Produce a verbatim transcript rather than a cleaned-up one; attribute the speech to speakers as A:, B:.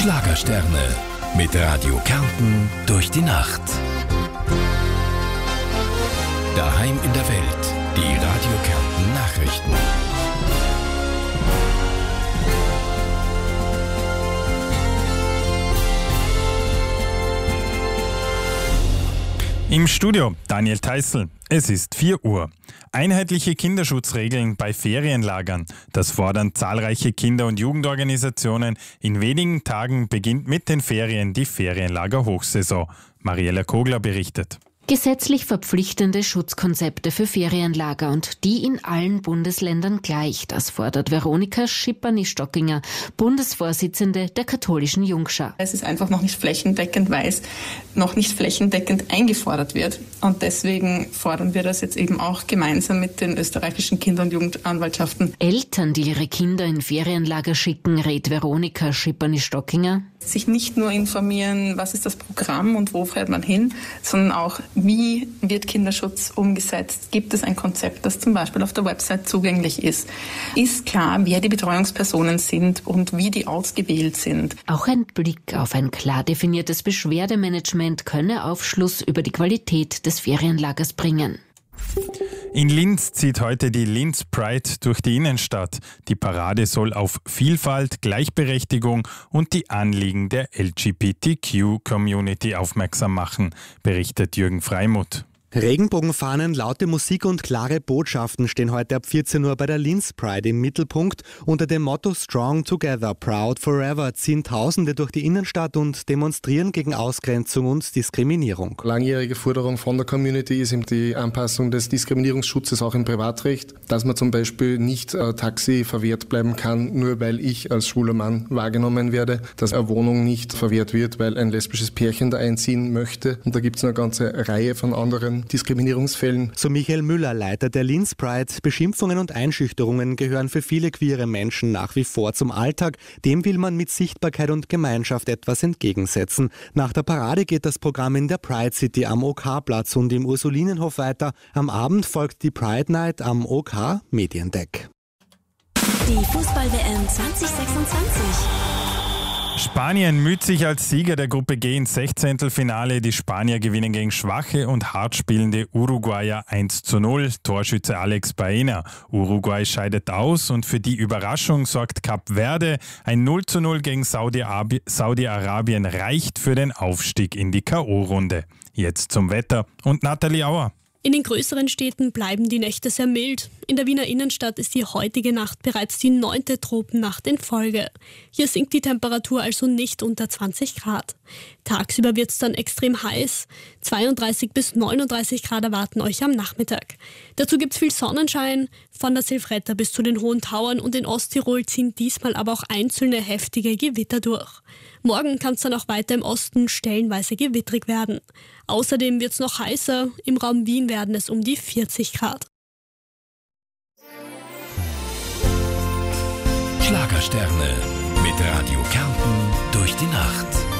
A: Schlagersterne mit Radio Kärnten durch die Nacht. Daheim in der Welt, die Radio Kärnten Nachrichten.
B: Im Studio Daniel Theißl. Es ist vier Uhr. Einheitliche Kinderschutzregeln bei Ferienlagern. Das fordern zahlreiche Kinder- und Jugendorganisationen. In wenigen Tagen beginnt mit den Ferien die Ferienlager-Hochsaison. Mariella Kogler berichtet.
C: Gesetzlich verpflichtende Schutzkonzepte für Ferienlager und die in allen Bundesländern gleich. Das fordert Veronika Schipperney-Stockinger, Bundesvorsitzende der katholischen Jungschar.
D: Es ist einfach noch nicht flächendeckend, weil es noch nicht flächendeckend eingefordert wird. Und deswegen fordern wir das jetzt eben auch gemeinsam mit den österreichischen Kinder- und Jugendanwaltschaften.
C: Eltern, die ihre Kinder in Ferienlager schicken, rät Veronika Schipperney-Stockinger.
D: Sich nicht nur informieren, was ist das Programm und wo fährt man hin, sondern auch, wie wird Kinderschutz umgesetzt? Gibt es ein Konzept, das zum Beispiel auf der Website zugänglich ist? Ist klar, wer die Betreuungspersonen sind und wie die ausgewählt sind?
C: Auch ein Blick auf ein klar definiertes Beschwerdemanagement könne Aufschluss über die Qualität des Ferienlagers bringen.
B: In Linz zieht heute die Linz Pride durch die Innenstadt. Die Parade soll auf Vielfalt, Gleichberechtigung und die Anliegen der L G B T Q-Community aufmerksam machen, berichtet Jürgen Freimuth.
E: Regenbogenfahnen, laute Musik und klare Botschaften stehen heute ab vierzehn Uhr bei der Linz Pride im Mittelpunkt. Unter dem Motto Strong Together, Proud Forever ziehen Tausende durch die Innenstadt und demonstrieren gegen Ausgrenzung und Diskriminierung.
F: Langjährige Forderung von der Community ist eben die Anpassung des Diskriminierungsschutzes auch im Privatrecht, dass man zum Beispiel nicht äh, Taxi verwehrt bleiben kann, nur weil ich als schwuler Mann wahrgenommen werde, dass eine Wohnung nicht verwehrt wird, weil ein lesbisches Pärchen da einziehen möchte. Und da gibt es eine ganze Reihe von anderen Diskriminierungsfällen.
E: So Michael Müller, Leiter der Linz Pride. Beschimpfungen und Einschüchterungen gehören für viele queere Menschen nach wie vor zum Alltag. Dem will man mit Sichtbarkeit und Gemeinschaft etwas entgegensetzen. Nach der Parade geht das Programm in der Pride City am O K-Platz und im Ursulinenhof weiter. Am Abend folgt die Pride Night am O K Mediendeck.
G: Die Fußball-W M zwanzig sechsundzwanzig.
B: Spanien müht sich als Sieger der Gruppe G ins Sechzehntelfinale. Die Spanier gewinnen gegen schwache und hart spielende Uruguayer eins zu null. Torschütze Alex Baena. Uruguay scheidet aus und für die Überraschung sorgt Kap Verde. Ein null zu null gegen Saudi-Arabien Saudi-Arabien reicht für den Aufstieg in die K O-Runde. Jetzt zum Wetter und Nathalie Auer.
H: In den größeren Städten bleiben die Nächte sehr mild. In der Wiener Innenstadt ist die heutige Nacht bereits die neunte Tropennacht in Folge. Hier sinkt die Temperatur also nicht unter zwanzig Grad. Tagsüber wird es dann extrem heiß. zweiunddreißig bis neununddreißig Grad erwarten euch am Nachmittag. Dazu gibt es viel Sonnenschein. Von der Silvretta bis zu den Hohen Tauern und in Osttirol ziehen diesmal aber auch einzelne heftige Gewitter durch. Morgen kann es dann auch weiter im Osten stellenweise gewittrig werden. Außerdem wird es noch heißer. Im Raum Wien werden es um die vierzig Grad.
A: Schlagersterne mit Radio Kärnten durch die Nacht.